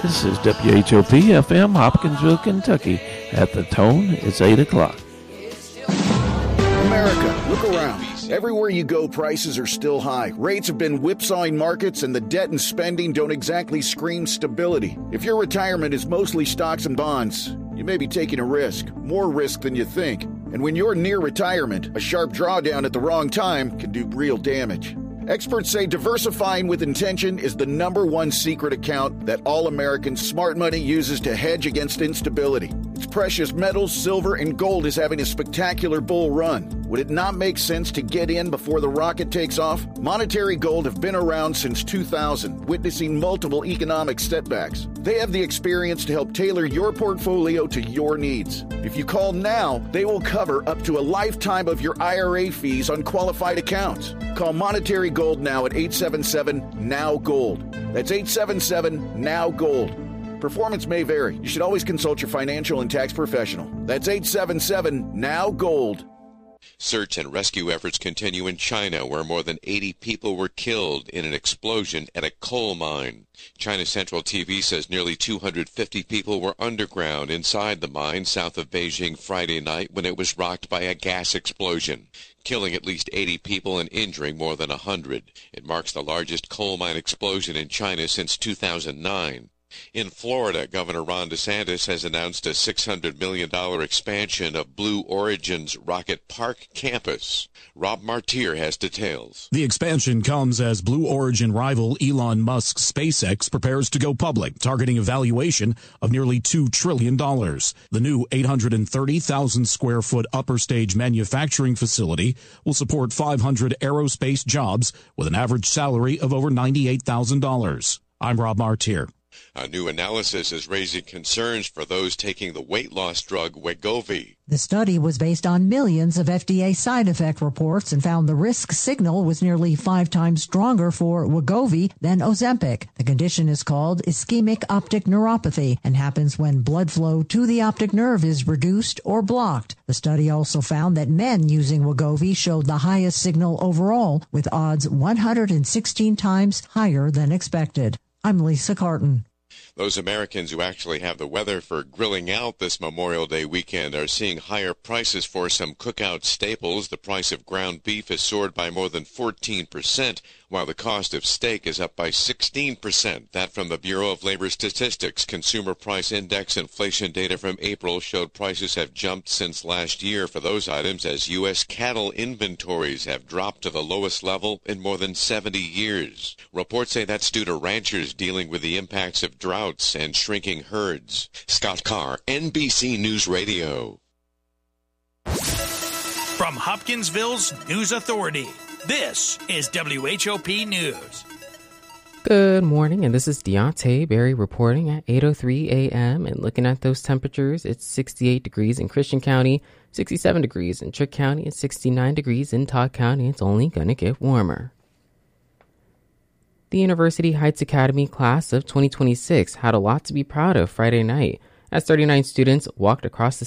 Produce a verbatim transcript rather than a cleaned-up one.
This is W H O P F M, Hopkinsville, Kentucky. At the tone, it's eight o'clock. America, look around. Everywhere you go, prices are still high. Rates have been whipsawing markets, and the debt and spending don't exactly scream stability. If your retirement is mostly stocks and bonds, you may be taking a risk, more risk than you think. And when you're near retirement, a sharp drawdown at the wrong time can do real damage. Experts say diversifying with intention is the number one secret account that all American smart money uses to hedge against instability. Its precious metals, silver, and gold is having a spectacular bull run. Would it not make sense to get in before the rocket takes off? Monetary Gold have been around since two thousand, witnessing multiple economic setbacks. They have the experience to help tailor your portfolio to your needs. If you call now, they will cover up to a lifetime of your I R A fees on qualified accounts. Call Monetary Gold now at eight seven seven, N O W, GOLD. That's eight seven seven, N O W, GOLD. Performance may vary. You should always consult your financial and tax professional. That's eight seven seven, N O W, GOLD. Search and rescue efforts continue in China, where more than eighty people were killed in an explosion at a coal mine. China Central T V says nearly two hundred fifty people were underground inside the mine south of Beijing Friday night when it was rocked by a gas explosion, killing at least eighty people and injuring more than one hundred. It marks the largest coal mine explosion in China since two thousand nine. In Florida, Governor Ron DeSantis has announced a six hundred million dollars expansion of Blue Origin's Rocket Park campus. Rob Martier has details. The expansion comes as Blue Origin rival Elon Musk's SpaceX prepares to go public, targeting a valuation of nearly two trillion dollars. The new eight hundred thirty thousand square foot upper stage manufacturing facility will support five hundred aerospace jobs with an average salary of over ninety-eight thousand dollars. I'm Rob Martier. A new analysis is raising concerns for those taking the weight loss drug Wegovy. The study was based on millions of F D A side effect reports and found the risk signal was nearly five times stronger for Wegovy than Ozempic. The condition is called ischemic optic neuropathy and happens when blood flow to the optic nerve is reduced or blocked. The study also found that men using Wegovy showed the highest signal overall, with odds one hundred sixteen times higher than expected. I'm Lisa Carton. Those Americans who actually have the weather for grilling out this Memorial Day weekend are seeing higher prices for some cookout staples. The price of ground beef has soared by more than fourteen percent, while the cost of steak is up by sixteen percent. That from the Bureau of Labor Statistics. Consumer Price Index inflation data from April showed prices have jumped since last year for those items as U S cattle inventories have dropped to the lowest level in more than seventy years. Reports say that's due to ranchers dealing with the impacts of droughts and shrinking herds. Scott Carr, N B C News Radio. From Hopkinsville's News Authority, this is W H O P News. Good morning, and this is Deontay Berry reporting at eight oh three a.m. And looking at those temperatures, it's sixty-eight degrees in Christian County, sixty-seven degrees in Trick County, and sixty-nine degrees in Todd County. It's only going to get warmer. The University Heights Academy class of twenty twenty-six had a lot to be proud of Friday night, as thirty-nine students walked across the